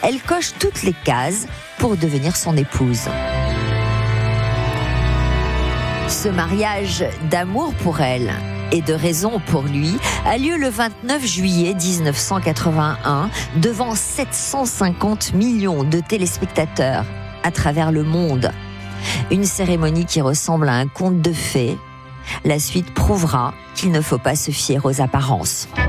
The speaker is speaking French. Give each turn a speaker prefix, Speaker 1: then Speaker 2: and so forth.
Speaker 1: Elle coche toutes les cases pour devenir son épouse. Ce mariage d'amour pour elle et de raison pour lui a lieu le 29 juillet 1981 devant 750 millions de téléspectateurs à travers le monde. Une cérémonie qui ressemble à un conte de fées. La suite prouvera qu'il ne faut pas se fier aux apparences.